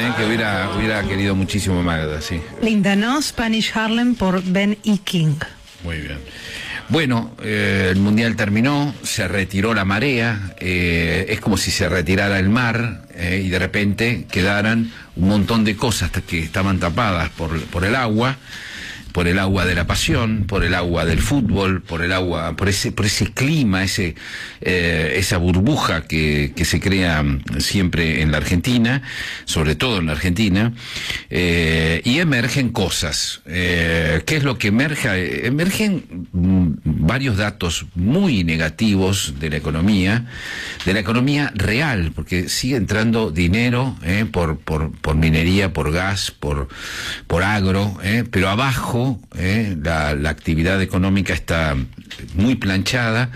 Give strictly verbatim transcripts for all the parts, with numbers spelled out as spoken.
eh, que hubiera, hubiera querido muchísimo Magda, sí. Linda, ¿no? Spanish Harlem por Ben E. King. Muy bien. Bueno, eh, el Mundial terminó, se retiró la marea, eh, es como si se retirara el mar eh, y de repente quedaran un montón de cosas que estaban tapadas por, por el agua, por el agua de la pasión, por el agua del fútbol, por el agua, por ese, por ese clima, ese, eh, esa burbuja que, que se crea siempre en la Argentina, sobre todo en la Argentina, eh, y emergen cosas. Eh, ¿Qué es lo que emerge? Emergen mm, varios datos muy negativos de la economía, de la economía real, porque sigue entrando dinero eh, por, por, por minería, por gas, por, por agro, eh, pero abajo Eh, la, la actividad económica está muy planchada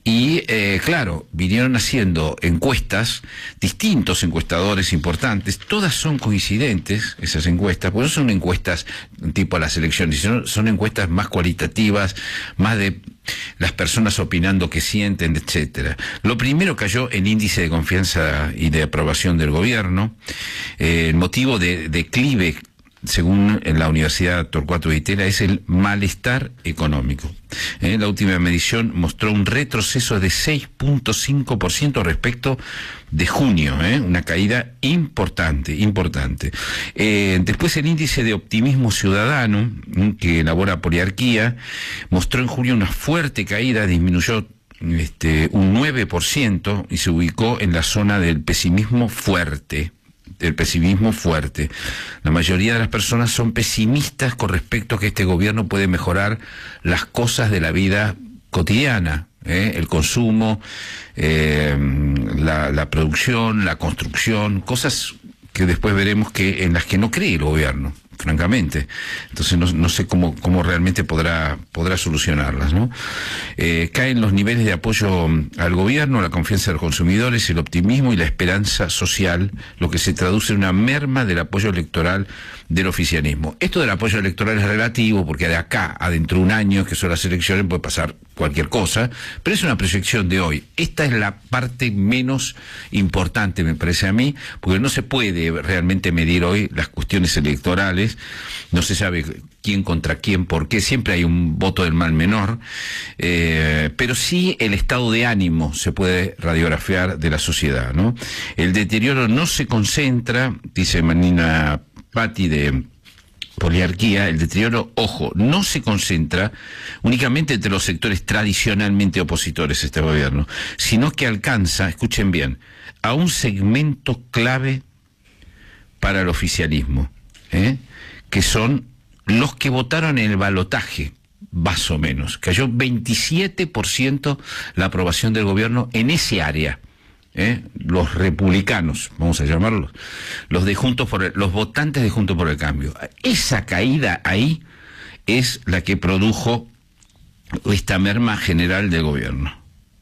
y eh, claro, vinieron haciendo encuestas, distintos encuestadores importantes, todas son coincidentes esas encuestas, porque no son encuestas tipo a las elecciones, son, son encuestas más cualitativas, más de las personas opinando qué sienten, etcétera. Lo primero cayó el índice de confianza y de aprobación del gobierno, eh, el motivo de declive según la Universidad Torcuato Di Itela, es el malestar económico. Eh, la última medición mostró un retroceso de seis punto cinco por ciento respecto de junio, eh, una caída importante, importante. Eh, después el índice de optimismo ciudadano, que elabora Poliarquía, mostró en junio una fuerte caída, disminuyó este, un nueve por ciento y se ubicó en la zona del pesimismo fuerte. El pesimismo fuerte. La mayoría de las personas son pesimistas con respecto a que este gobierno puede mejorar las cosas de la vida cotidiana, ¿eh? El consumo, eh, la, la producción, la construcción, cosas que después veremos que en las que no cree el gobierno, francamente. Entonces no, no sé cómo, cómo realmente podrá, podrá solucionarlas, ¿no? Eh, caen los niveles de apoyo al gobierno, la confianza de los consumidores, el optimismo y la esperanza social, lo que se traduce en una merma del apoyo electoral del oficialismo. Esto del apoyo electoral es relativo, porque de acá a dentro de un año, que son las elecciones, puede pasar cualquier cosa, pero es una proyección de hoy. Esta es la parte menos importante, me parece a mí, porque no se puede realmente medir hoy las cuestiones electorales, no se sabe quién contra quién, por qué, siempre hay un voto del mal menor, eh, pero sí el estado de ánimo se puede radiografiar de la sociedad, ¿no? El deterioro no se concentra, dice Manina Patti de Poliarquía, el deterioro, ojo, no se concentra únicamente entre los sectores tradicionalmente opositores a este gobierno, sino que alcanza, escuchen bien, a un segmento clave para el oficialismo, ¿eh? que son los que votaron en el balotaje, más o menos. Cayó veintisiete por ciento la aprobación del gobierno en ese área. ¿Eh? Los republicanos, vamos a llamarlos, los de Juntos por el, los votantes de Juntos por el Cambio. Esa caída ahí es la que produjo esta merma general del gobierno.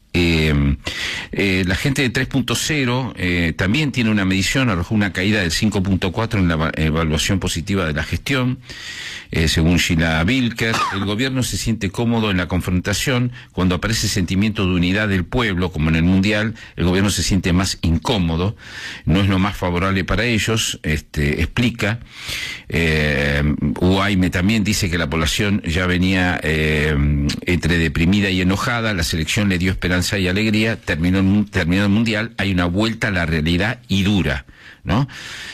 Eh, eh, la gente de tres punto cero eh, también tiene una medición, arrojó una caída del cinco punto cuatro en la evaluación positiva de la gestión. Eh, según Sheila Bilker, el gobierno se siente cómodo en la confrontación. Cuando aparece sentimiento de unidad del pueblo, como en el Mundial, el gobierno se siente más incómodo, no es lo más favorable para ellos, este, explica. eh, Uaime también dice que la población ya venía eh, entre deprimida y enojada, la selección le dio esperanza y alegría, terminó, terminó el Mundial, hay una vuelta a la realidad y dura, ¿no?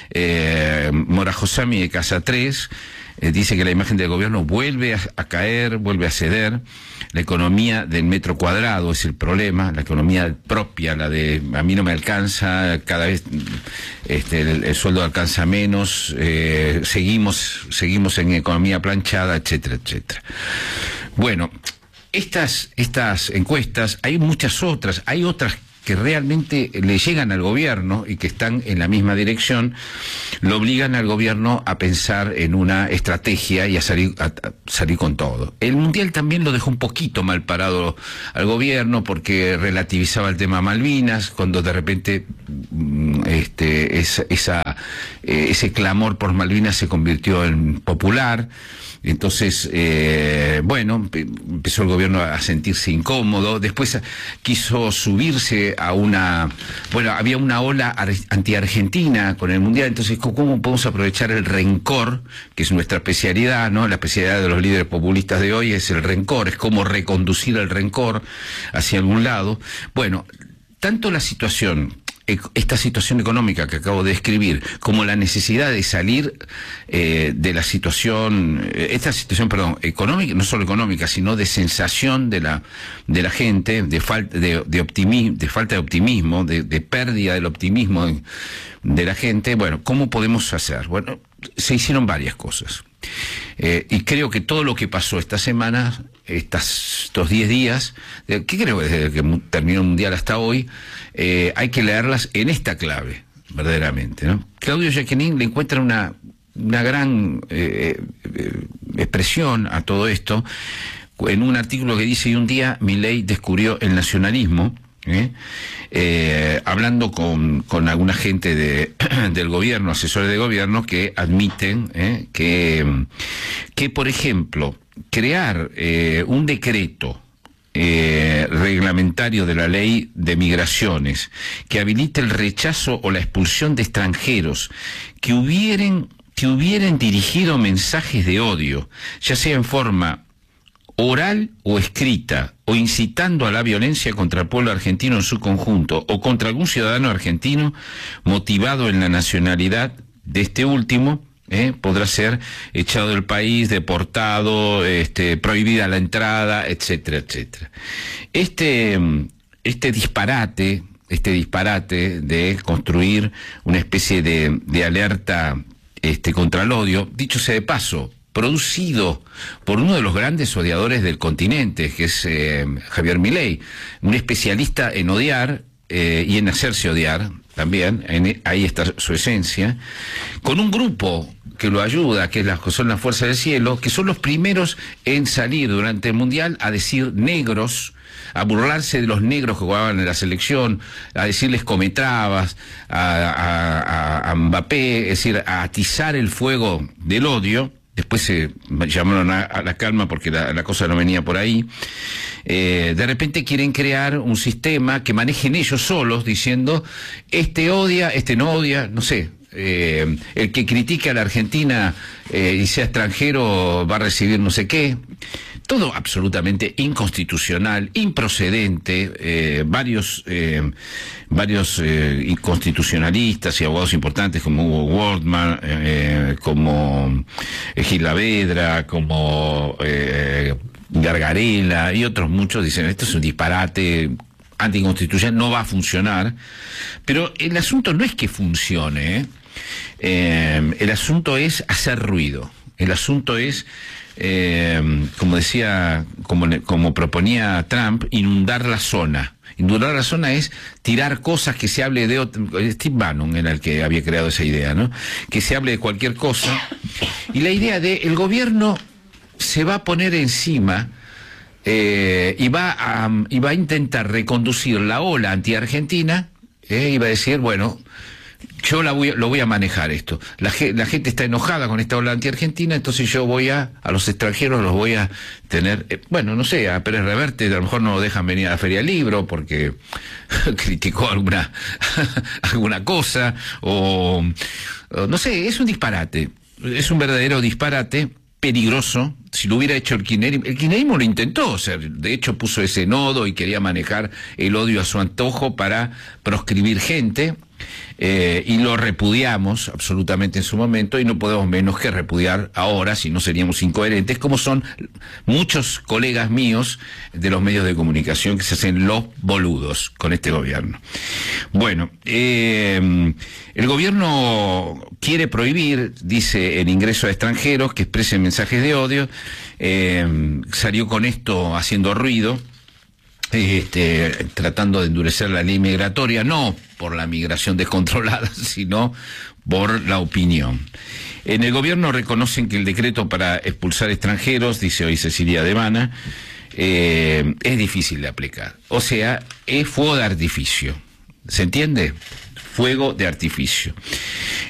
Eh, Mora Josami de Casa tres Eh, dice que la imagen del gobierno vuelve a, a caer, vuelve a ceder. La economía del metro cuadrado es el problema, la economía propia, la de a mí no me alcanza, cada vez este, el, el sueldo alcanza menos, eh, seguimos, seguimos en economía planchada, etcétera, etcétera. Bueno, estas, estas encuestas, hay muchas otras, hay otras que realmente le llegan al gobierno y que están en la misma dirección, lo obligan al gobierno a pensar en una estrategia y a salir, a, a salir con todo. El Mundial también lo dejó un poquito mal parado al gobierno porque relativizaba el tema Malvinas, cuando de repente este, esa, esa, eh, ese clamor por Malvinas se convirtió en popular. Entonces, eh, bueno, empezó el gobierno a sentirse incómodo, después quiso subirse a una, bueno, había una ola anti-argentina con el Mundial, entonces, ¿cómo podemos aprovechar el rencor, que es nuestra especialidad, ¿no? La especialidad de los líderes populistas de hoy es el rencor, es cómo reconducir el rencor hacia algún lado. Bueno, tanto la situación, esta situación económica que acabo de describir, como la necesidad de salir eh, de la situación, esta situación, perdón, económica, no solo económica, sino de sensación de la de la gente, de falta de, de optimismo, de falta de optimismo, de, de pérdida del optimismo de, de la gente. Bueno, ¿cómo podemos hacer? Bueno, se hicieron varias cosas. Eh, y creo que todo lo que pasó esta semana, estas, estos diez días, eh, que creo que desde que terminó el Mundial hasta hoy, eh, hay que leerlas en esta clave, verdaderamente, ¿no? Claudio Jacquemin le encuentra una, una gran eh, eh, expresión a todo esto en un artículo que dice: y un día Milei descubrió el nacionalismo. ¿Eh? Eh, hablando con, con alguna gente de, del gobierno, asesores de gobierno, que admiten ¿eh? que, que, por ejemplo, crear eh, un decreto eh, reglamentario de la ley de migraciones que habilite el rechazo o la expulsión de extranjeros que hubieran, que hubieran dirigido mensajes de odio, ya sea en forma oral o escrita, o incitando a la violencia contra el pueblo argentino en su conjunto, o contra algún ciudadano argentino motivado en la nacionalidad de este último, eh, podrá ser echado del país, deportado, este, prohibida la entrada, etcétera, etcétera. Este, este disparate, este disparate de construir una especie de, de alerta este, contra el odio, dicho sea de paso, producido por uno de los grandes odiadores del continente, que es eh, Javier Milei, un especialista en odiar eh, y en hacerse odiar también, en, ahí está su esencia, con un grupo que lo ayuda, que es la, son las Fuerzas del Cielo, que son los primeros en salir durante el Mundial a decir negros, a burlarse de los negros que jugaban en la selección, a decirles cometrabas, a, a, a Mbappé, es decir, a atizar el fuego del odio. Después se llamaron a, a la calma porque la, la cosa no venía por ahí. Eh, de repente quieren crear un sistema que manejen ellos solos, diciendo, este odia, este no odia, no sé. Eh, el que critique a la Argentina eh, y sea extranjero va a recibir no sé qué. Todo absolutamente inconstitucional, improcedente. Eh, varios eh, varios eh, inconstitucionalistas y abogados importantes como Hugo Wortmann, eh, como Gil Lavedra, como eh, Gargarella y otros muchos dicen, esto es un disparate anticonstitucional, no va a funcionar. Pero el asunto no es que funcione, ¿eh? Eh, el asunto es hacer ruido. El asunto es, eh, como decía, como, como proponía Trump, inundar la zona. Inundar la zona es tirar cosas, que se hable de otro. Steve Bannon era el que había creado esa idea, ¿no? Que se hable de cualquier cosa. Y la idea de el gobierno se va a poner encima eh, y va a y va a intentar reconducir la ola anti-argentina, eh, y va a decir, bueno, yo la voy, lo voy a manejar esto. La, la gente está enojada con esta ola anti-argentina, entonces yo voy a, a los extranjeros los voy a tener, eh, bueno, no sé, a Pérez Reverte a lo mejor no lo dejan venir a la Feria del Libro porque criticó alguna, alguna cosa, o, o no sé, es un disparate, es un verdadero disparate peligroso. Si lo hubiera hecho el kirchnerismo, el kirchnerismo lo intentó, o sea, de hecho puso ese nodo y quería manejar el odio a su antojo para proscribir gente, eh, y lo repudiamos absolutamente en su momento, y no podemos menos que repudiar ahora, si no seríamos incoherentes, como son muchos colegas míos de los medios de comunicación que se hacen los boludos con este gobierno. Bueno, eh, el gobierno quiere prohibir, dice, el ingreso a extranjeros que expresen mensajes de odio. Eh, salió con esto haciendo ruido, este, tratando de endurecer la ley migratoria, no por la migración descontrolada, sino por la opinión. En el gobierno reconocen que el decreto para expulsar extranjeros, dice hoy Cecilia Devana, eh, es difícil de aplicar. O sea, es fuego de artificio. ¿Se entiende? Fuego de artificio.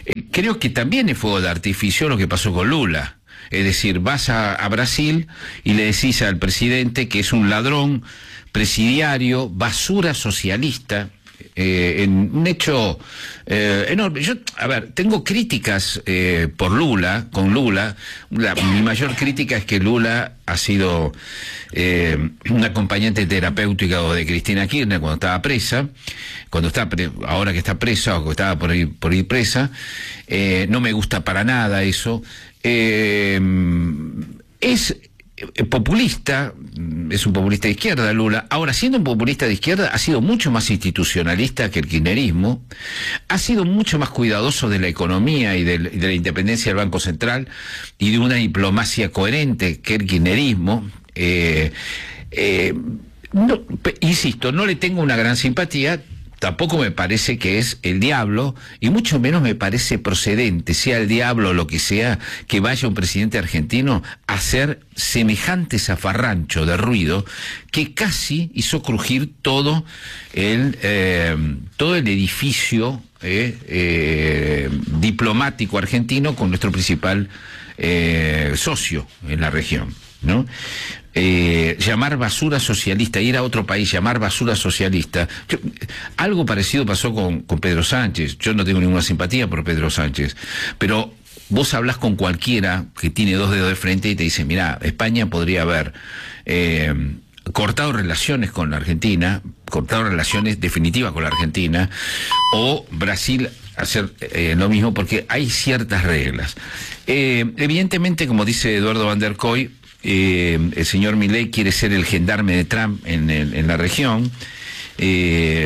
Eh, creo que también es fuego de artificio lo que pasó con Lula. Es decir, vas a, a Brasil y le decís al presidente que es un ladrón presidiario, basura socialista, eh, en un hecho eh, enorme. Yo, a ver, tengo críticas eh, por Lula, con Lula. La, mi mayor crítica es que Lula ha sido eh, un acompañante terapéutico de Cristina Kirchner cuando estaba presa, cuando está pre ahora que está presa o que estaba por ir, por ir presa. Eh, no me gusta para nada eso. Eh, es populista, es un populista de izquierda Lula. Ahora, siendo un populista de izquierda, ha sido mucho más institucionalista que el kirchnerismo, ha sido mucho más cuidadoso de la economía y de, de la independencia del Banco Central y de una diplomacia coherente que el kirchnerismo. Eh, eh, no, insisto, no le tengo una gran simpatía. Tampoco me parece que es el diablo, y mucho menos me parece procedente, sea el diablo o lo que sea, que vaya un presidente argentino a hacer semejante zafarrancho de ruido que casi hizo crujir todo el, eh, todo el edificio eh, eh, diplomático argentino con nuestro principal eh, socio en la región, ¿no? Eh, llamar basura socialista, ir a otro país, llamar basura socialista. Yo, algo parecido pasó con, con Pedro Sánchez. Yo no tengo ninguna simpatía por Pedro Sánchez, pero vos hablas con cualquiera que tiene dos dedos de frente y te dice, mira, España podría haber eh, cortado relaciones con la Argentina, cortado relaciones definitivas con la Argentina, o Brasil hacer eh, lo mismo, porque hay ciertas reglas. Eh, evidentemente, como dice Eduardo Van der Koy, Eh, el señor Milei quiere ser el gendarme de Trump en, en, en la región, eh,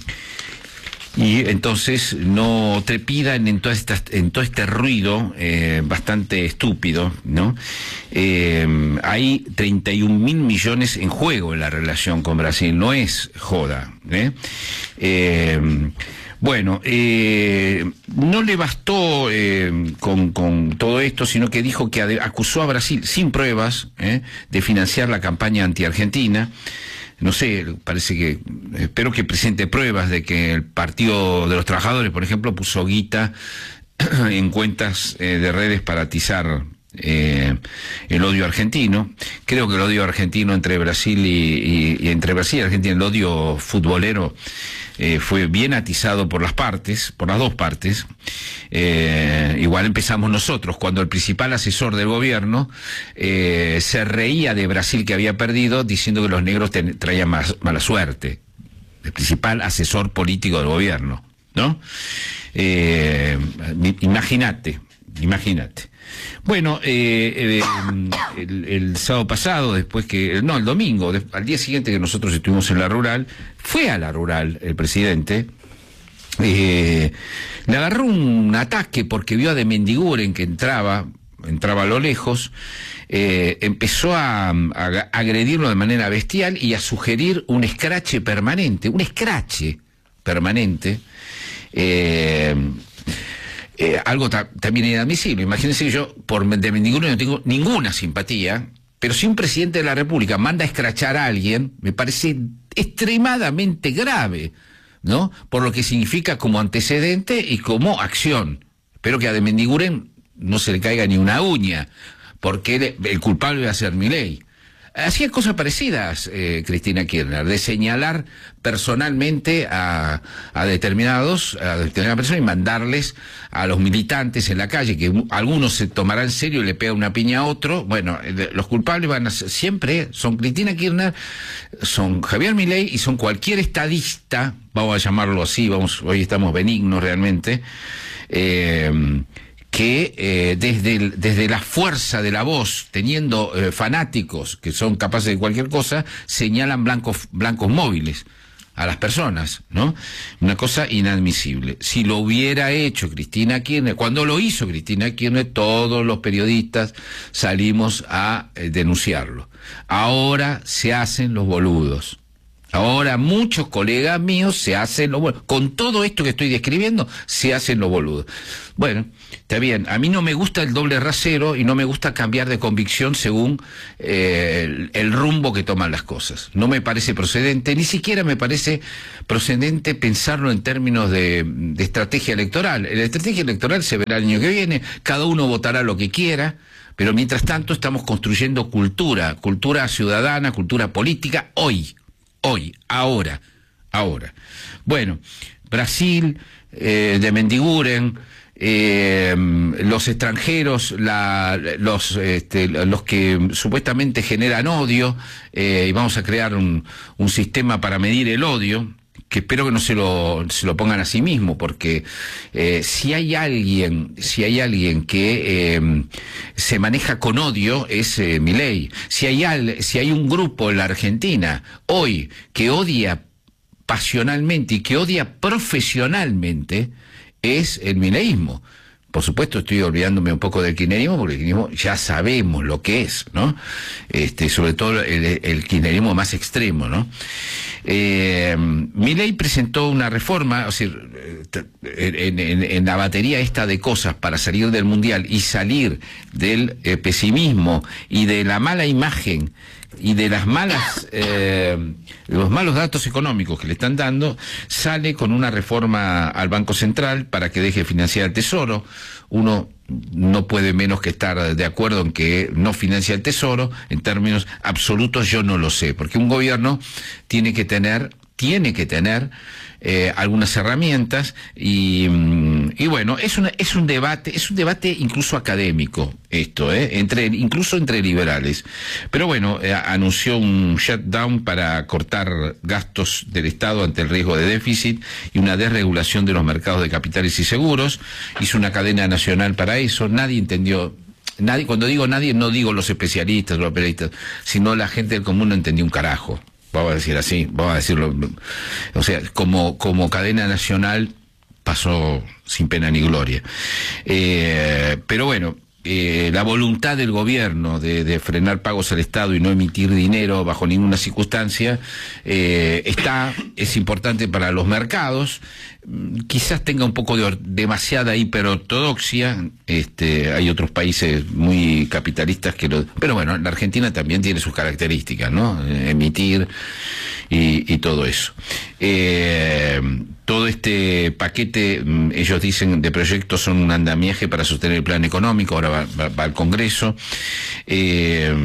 y entonces no trepidan en, todas estas, en todo este ruido eh, bastante estúpido, ¿no? Eh, hay treinta y un mil millones en juego en la relación con Brasil, no es joda, ¿eh? Eh, Bueno, eh, no le bastó eh, con, con todo esto, sino que dijo que acusó a Brasil, sin pruebas, eh, de financiar la campaña anti-argentina. No sé, parece que, espero que presente pruebas de que el Partido de los Trabajadores, por ejemplo, puso guita en cuentas eh, de redes para atizar Eh, el odio argentino. Creo que el odio argentino entre Brasil y, y, y entre Brasil y Argentina, el odio futbolero, eh, fue bien atizado por las partes, por las dos partes. Eh, igual empezamos nosotros, cuando el principal asesor del gobierno eh, se reía de Brasil que había perdido, diciendo que los negros ten, traían más, mala suerte. El principal asesor político del gobierno, ¿no? Eh, imagínate, imagínate. Bueno, eh, eh, el, el sábado pasado, después que, no, el domingo, de, al día siguiente que nosotros estuvimos en la rural, fue a la rural el presidente, eh, le agarró un ataque porque vio a de Mendiguren que entraba, entraba a lo lejos, eh, empezó a, a agredirlo de manera bestial y a sugerir un escrache permanente, un escrache permanente, eh, Eh, algo ta también inadmisible. Imagínense que yo por de Mendiguren no tengo ninguna simpatía, pero si un presidente de la República manda a escrachar a alguien, me parece extremadamente grave, ¿no? Por lo que significa como antecedente y como acción. Espero que a de Mendiguren no se le caiga ni una uña, porque el, el culpable va a ser Milei. Hacía cosas parecidas, eh, Cristina Kirchner, de señalar personalmente a, a determinados, a determinadas personas y mandarles a los militantes en la calle, que algunos se tomarán en serio y le pegan una piña a otro. Bueno, los culpables van a ser, siempre son Cristina Kirchner, son Javier Milei y son cualquier estadista, vamos a llamarlo así, vamos, hoy estamos benignos realmente, eh, que eh, desde, el, desde la fuerza de la voz, teniendo eh, fanáticos que son capaces de cualquier cosa, señalan blancos, blancos móviles a las personas, ¿no? Una cosa inadmisible. Si lo hubiera hecho Cristina Kirchner, cuando lo hizo Cristina Kirchner, todos los periodistas salimos a eh, denunciarlo. Ahora se hacen los boludos. Ahora muchos colegas míos se hacen lo boludo. Con todo esto que estoy describiendo, se hacen lo boludo. Bueno, está bien. A mí no me gusta el doble rasero y no me gusta cambiar de convicción según eh, el, el rumbo que toman las cosas. No me parece procedente, ni siquiera me parece procedente pensarlo en términos de, de estrategia electoral. La estrategia electoral se verá el año que viene, cada uno votará lo que quiera. Pero mientras tanto estamos construyendo cultura, cultura ciudadana, cultura política, hoy. Hoy, ahora, ahora. Bueno, Brasil, eh, de Mendiguren, eh, los extranjeros, la, los, este, los que supuestamente generan odio, eh, y vamos a crear un, un sistema para medir el odio, que espero que no se lo, se lo pongan a sí mismo, porque eh, si hay alguien, si hay alguien que eh, se maneja con odio, es eh, Milei. Si hay al, si hay un grupo en la Argentina hoy que odia pasionalmente y que odia profesionalmente, es el mileísmo. Por supuesto estoy olvidándome un poco del kirchnerismo, porque el kirchnerismo ya sabemos lo que es, ¿no? Este, sobre todo el, el kirchnerismo más extremo, ¿no? Eh, Milei presentó una reforma, o sea, en, en, en la batería esta de cosas para salir del Mundial y salir del eh, pesimismo y de la mala imagen y de las malas, eh, los malos datos económicos que le están dando, sale con una reforma al Banco Central para que deje de financiar el Tesoro. Uno no puede menos que estar de acuerdo en que no financia el Tesoro. En términos absolutos yo no lo sé, porque un gobierno tiene que tener, tiene que tener eh, algunas herramientas y, y bueno, es una, es un debate, es un debate incluso académico esto, eh, entre, incluso entre liberales. Pero bueno, eh, anunció un shutdown para cortar gastos del Estado ante el riesgo de déficit y una desregulación de los mercados de capitales y seguros. Hizo una cadena nacional para eso. Nadie entendió. Nadie, cuando digo nadie, no digo los especialistas, los periodistas, sino la gente del común no entendió un carajo. Vamos a decir así, vamos a decirlo. O sea, como, como cadena nacional pasó sin pena ni gloria. Eh, pero bueno, eh, la voluntad del gobierno de, de frenar pagos al Estado y no emitir dinero bajo ninguna circunstancia eh, está, es importante para los mercados. Quizás tenga un poco de demasiada hiperortodoxia. Este, hay otros países muy capitalistas que lo... Pero bueno, la Argentina también tiene sus características, ¿no? Emitir y, y todo eso. Eh, todo este paquete, ellos dicen, de proyectos son un andamiaje para sostener el plan económico. Ahora va, va, va al Congreso. Eh,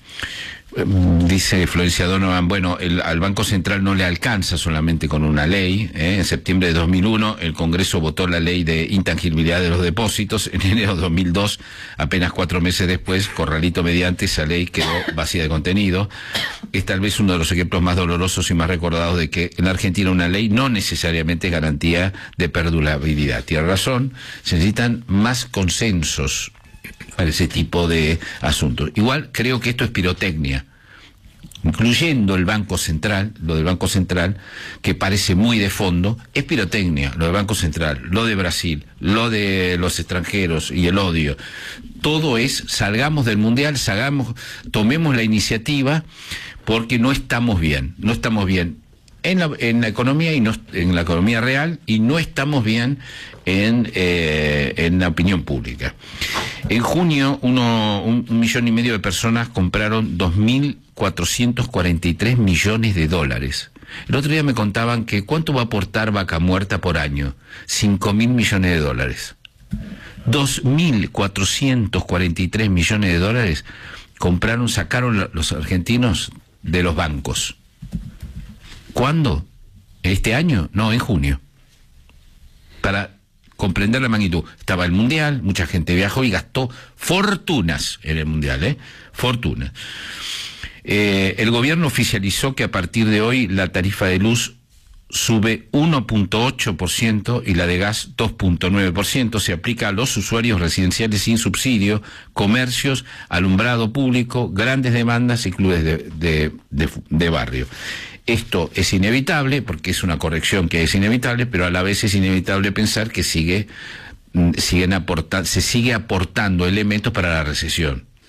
Dice Florencia Donovan, bueno, el, al Banco Central no le alcanza solamente con una ley. ¿eh? En septiembre de dos mil uno el Congreso votó la ley de intangibilidad de los depósitos. En enero de dos mil dos, apenas cuatro meses después, corralito mediante, esa ley quedó vacía de contenido. Es tal vez uno de los ejemplos más dolorosos y más recordados de que en la Argentina una ley no necesariamente es garantía de perdurabilidad. Tiene razón, se necesitan más consensos para ese tipo de asuntos. Igual creo que esto es pirotecnia, incluyendo el Banco Central. Lo del Banco Central, que parece muy de fondo, es pirotecnia. Lo del Banco Central, lo de Brasil, lo de los extranjeros y el odio, todo es, salgamos del Mundial, salgamos, tomemos la iniciativa, porque no estamos bien, no estamos bien en la, en la economía y no, en la economía real, y no estamos bien en, eh, en la opinión pública. En junio, uno, un, un millón y medio de personas compraron dos mil cuatrocientos cuarenta y tres millones de dólares. El otro día me contaban que ¿cuánto va a aportar Vaca Muerta por año? cinco mil millones de dólares. dos mil cuatrocientos cuarenta y tres millones de dólares compraron, sacaron los argentinos de los bancos. ¿Cuándo? ¿Este año? No, en junio. Para comprender la magnitud. Estaba el Mundial, mucha gente viajó y gastó fortunas en el Mundial, ¿eh? Fortunas. Eh, el gobierno oficializó que a partir de hoy la tarifa de luz sube uno punto ocho por ciento y la de gas dos punto nueve por ciento. Se aplica a los usuarios residenciales sin subsidio, comercios, alumbrado público, grandes demandas y clubes de, de, de, de barrio. Esto es inevitable, porque es una corrección que es inevitable, pero a la vez es inevitable pensar que sigue, siguen aporta, se sigue aportando elementos para la recesión.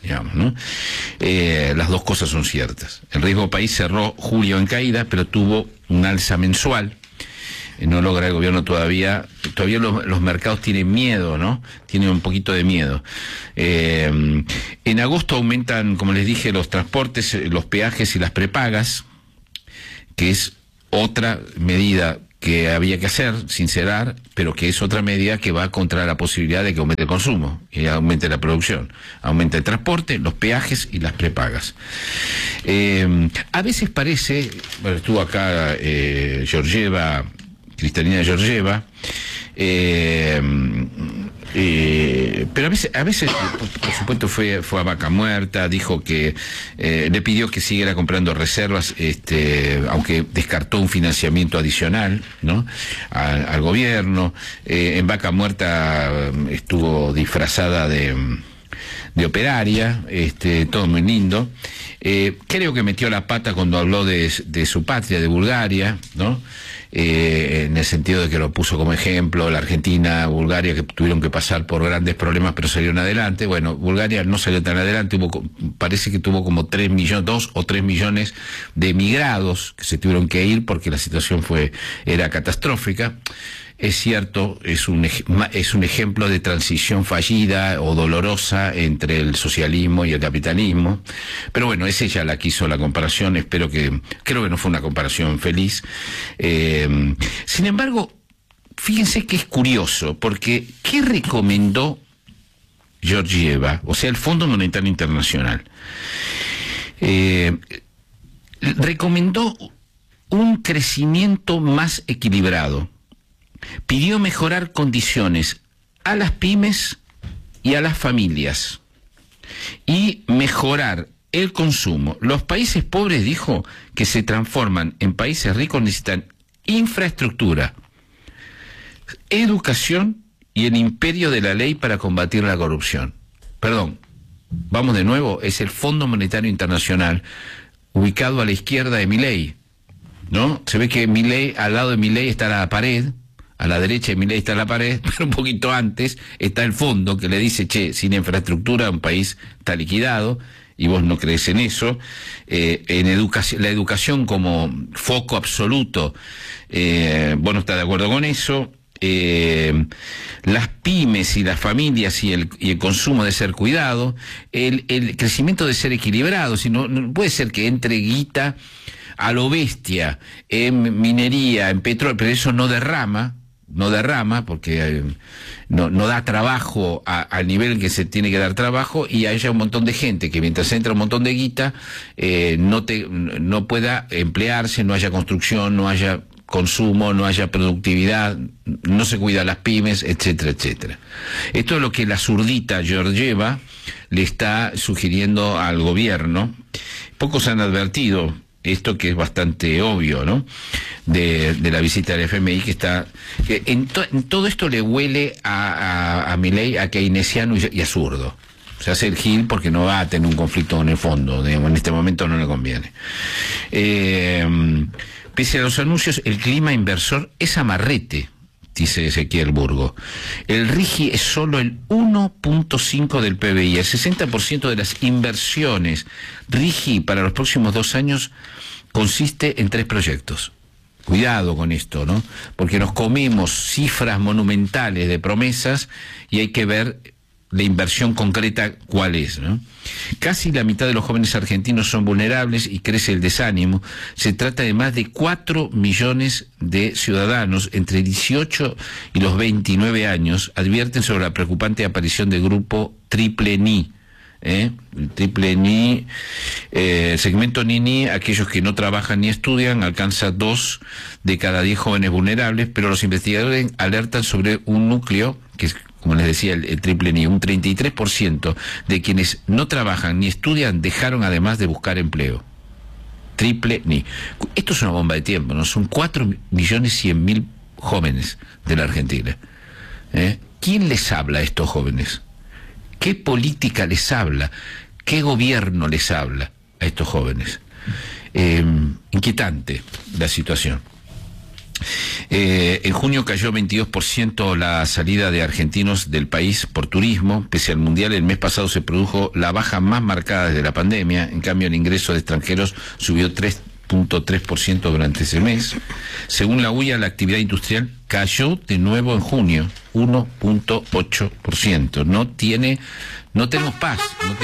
digamos, ¿no? Eh, las dos cosas son ciertas. El riesgo país cerró julio en caída, pero tuvo un alza mensual. Eh, no logra el gobierno todavía, todavía los, los mercados tienen miedo, ¿no? Tienen un poquito de miedo. Eh, en agosto aumentan, como les dije, los transportes, los peajes y las prepagas, que es otra medida que había que hacer, sincerar, pero que es otra medida que va contra la posibilidad de que aumente el consumo y aumente la producción. Aumenta el transporte, los peajes y las prepagas. Eh, a veces parece, bueno, estuvo acá eh, Georgieva, Cristalina Georgieva, eh, eh, pero a veces, a veces por, por supuesto fue, fue a vaca muerta, dijo que eh, le pidió que siguiera comprando reservas, este, aunque descartó un financiamiento adicional, ¿no? al, al gobierno. Eh, en vaca muerta estuvo disfrazada de, de operaria, este, todo muy lindo. Eh, creo que metió la pata cuando habló de, de su patria, de Bulgaria, ¿no? Eh, en el sentido de que lo puso como ejemplo, la Argentina, Bulgaria, que tuvieron que pasar por grandes problemas pero salieron adelante. Bueno, Bulgaria no salió tan adelante, hubo, parece que tuvo como tres millones, dos o tres millones de emigrados que se tuvieron que ir porque la situación fue, era catastrófica. Es cierto, es un, es un ejemplo de transición fallida o dolorosa entre el socialismo y el capitalismo, pero bueno, es ella la que hizo la comparación, espero que, creo que no fue una comparación feliz. Eh, sin embargo, fíjense que es curioso, porque ¿qué recomendó Georgieva, o sea, el Fondo Monetario Internacional? Eh, recomendó un crecimiento más equilibrado. Pidió mejorar condiciones a las pymes y a las familias y mejorar el consumo. Los países pobres, dijo, que se transforman en países ricos necesitan infraestructura, educación y el imperio de la ley para combatir la corrupción. Perdón, vamos de nuevo, es el Fondo Monetario Internacional ubicado a la izquierda de Milei, ¿no? Se ve que Milei, al lado de Milei está la pared. A la derecha de Milei está la pared, pero un poquito antes está el fondo que le dice, che, sin infraestructura un país está liquidado, y vos no crees en eso. Eh, en educación, la educación como foco absoluto, eh, vos no estás de acuerdo con eso. Eh, las pymes y las familias y el, y el consumo de ser cuidado, el, el crecimiento de ser equilibrado, si no, no puede ser que entre guita a lo bestia en minería, en petróleo, pero eso no derrama, no derrama porque eh, no, no da trabajo a, al nivel que se tiene que dar trabajo, y haya un montón de gente que mientras entra un montón de guita eh, no, te, no pueda emplearse, no haya construcción, no haya consumo, no haya productividad, no se cuida a las pymes, etcétera, etcétera. Esto es lo que la zurdita Georgieva le está sugiriendo al gobierno. Pocos han advertido esto, que es bastante obvio, ¿no? De, de la visita del F M I, que está... Que en, to, en todo esto le huele a, a, a Milei a keynesiano y, y a zurdo. Se hace el gil porque no va a tener un conflicto con el fondo, digamos, en este momento no le conviene. Eh, pese a los anuncios, el clima inversor es amarrete, dice Ezequiel Burgo. El RIGI es solo el uno punto cinco del P B I. El sesenta por ciento de las inversiones RIGI para los próximos dos años consiste en tres proyectos. Cuidado con esto, ¿no? Porque nos comemos cifras monumentales de promesas y hay que ver la inversión concreta cuál es, ¿no? Casi la mitad de los jóvenes argentinos son vulnerables y crece el desánimo. Se trata de más de cuatro millones de ciudadanos entre dieciocho y los veintinueve años, advierten sobre la preocupante aparición del grupo Triple N I. ¿Eh? El triple N I, eh, el segmento N I N I, aquellos que no trabajan ni estudian, alcanza dos de cada diez jóvenes vulnerables, pero los investigadores alertan sobre un núcleo, que es, como les decía, el, el triple N I, un treinta y tres por ciento de quienes no trabajan ni estudian dejaron además de buscar empleo. Triple N I. Esto es una bomba de tiempo, ¿no? Son cuatro millones cien mil jóvenes de la Argentina. ¿Eh? ¿Quién les habla a estos jóvenes? ¿Qué política les habla? ¿Qué gobierno les habla a estos jóvenes? Eh, inquietante la situación. Eh, en junio cayó veintidós por ciento la salida de argentinos del país por turismo. Pese al mundial, el mes pasado se produjo la baja más marcada desde la pandemia. En cambio, el ingreso de extranjeros subió tres punto tres por ciento durante ese mes. Según la U I A, la actividad industrial cayó de nuevo en junio, uno punto ocho por ciento. No tiene, no tenemos paz. No tenemos